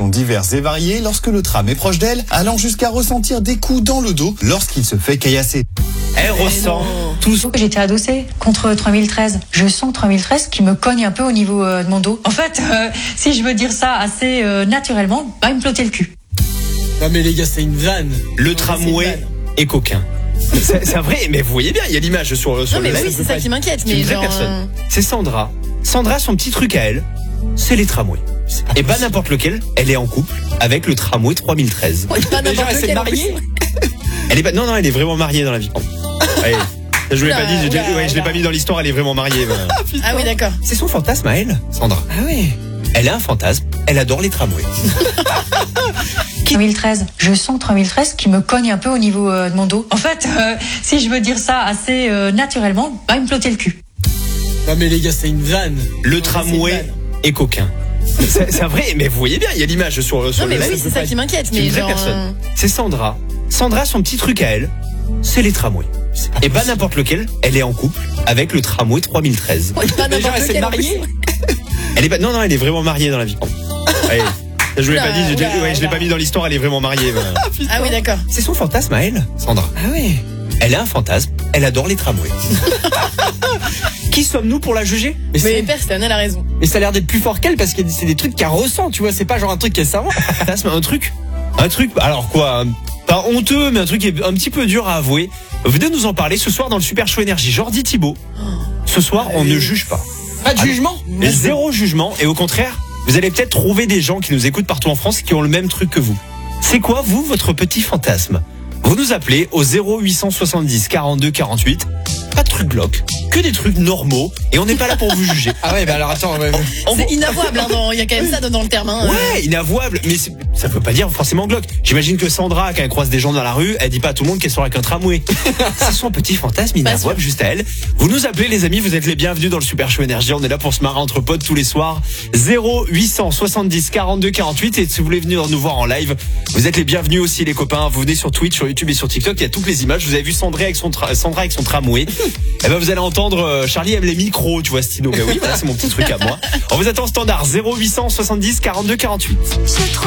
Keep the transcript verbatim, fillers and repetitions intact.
sensations diverses et variées lorsque le tram est proche d'elle, allant jusqu'à ressentir des coups dans le dos lorsqu'il se fait caillasser. Elle ressent tout ce... J'étais adossée contre trois mille treize. Je sens trois mille treize qui me cogne un peu au niveau euh, de mon dos. En fait, euh, si je veux dire ça assez euh, naturellement, bah, il me flottait le cul. Non mais les gars, c'est une vanne. Le Non, tramway est coquin. C'est, c'est vrai, mais vous voyez bien, il y a l'image sur, sur Non mais le bah oui, c'est ça qui m'inquiète. C'est Mais une vraie genre, personne. euh, C'est Sandra. Sandra, son petit truc à elle, c'est les tramways. Et pas n'importe lequel, elle est en couple avec le tramway trois mille treize. ouais, pas Mais genre, n'importe elle s'est lequel, en mariée. plus. Elle est pas, non, non, elle est vraiment mariée dans la vie. Ouais, je vous l'ai Oula, pas dit, je, oula, ouais, je l'ai oula. pas mis dans l'histoire, elle est vraiment mariée. Voilà. Ah oui, d'accord. C'est son fantasme à elle, Sandra. Ah ouais. Elle a un fantasme, elle adore les tramways. trois mille treize. Je sens trois mille treize qui me cogne un peu au niveau euh, de mon dos. En fait, euh, si je veux dire ça assez euh, naturellement, bah, il me flottait le cul. Non mais les gars, c'est une vanne. Le Non, tramway c'est une vanne. est coquin. C'est, c'est vrai, mais vous voyez bien, il y a l'image sur, sur Non mais le... bah oui, c'est ça qui m'inquiète. C'est une Mais vraie genre, personne. euh, C'est Sandra. Sandra, son petit truc à elle, c'est les tramways. Et pas n'importe lequel, elle est en couple avec le tramway trois mille treize. ouais, pas Mais genre, n'importe elle s'est lequel, en plus. mariée. Elle est pas, non, non, elle est vraiment mariée dans la vie. Ouais, je vous l'ai Oula, pas dit, je, oula, ouais, je l'ai oula. pas mis dans l'histoire, elle est vraiment mariée. Voilà. Ah oui, d'accord. C'est son fantasme à elle, Sandra. Ah ouais. Elle a un fantasme, elle adore les tramways. Qui sommes-nous pour la juger? Mais, Mais c'est- personne, elle a raison. mais ça a l'air d'être plus fort qu'elle parce que c'est des trucs qu'elle ressent, tu vois. C'est pas genre un truc qu'elle s'invente. Fantasme, un truc, un truc, alors quoi, un- pas honteux, mais un truc qui est un petit peu dur à avouer. Venez nous en parler ce soir dans le Super Show Énergie. Jordi Thibault. Ce soir, on ne juge pas. Pas de Ah, jugement. Et zéro jugement, et au contraire, vous allez peut-être trouver des gens qui nous écoutent partout en France qui ont le même truc que vous. C'est quoi, vous, votre petit fantasme? Vous nous appelez au zéro huit cent soixante-dix quarante-deux quarante-huit. Pas de trucs glauques, que des trucs normaux, et on n'est pas là pour vous juger. Ah ouais, bah alors attends. ouais, ouais. On- C'est inavouable, hein, dans- il y a quand même ça dans, dans le terme. Hein. Ouais, inavouable, mais c'est- ça veut pas dire forcément glauque. J'imagine que Sandra, quand elle croise des gens dans la rue, elle dit pas à tout le monde qu'elle sort avec un tramway. C'est son petit fantasme inavouable juste à elle. Vous nous appelez les amis, vous êtes les bienvenus dans le Super Show Énergie. On est là pour se marrer entre potes tous les soirs. zéro huit cent soixante-dix quarante-deux quarante-huit. Et si vous voulez venir nous voir en live, vous êtes les bienvenus aussi les copains. Vous venez sur Twitch, sur YouTube et sur TikTok. Il y a toutes les images. Vous avez vu Sandra avec son, tra- Sandra avec son tramway. Et ben vous allez entendre euh, Charlie aime les micros, tu vois Stino. Ben oui, voilà, c'est mon petit truc à moi. On vous attend au standard zéro huit cent soixante-dix quarante-deux quarante-huit.